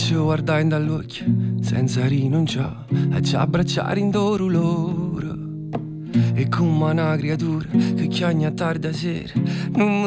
ci guardai dall'occhio senza rinunciare a ci abbracciare in loro. E come una creatura che chiagna tarda sera non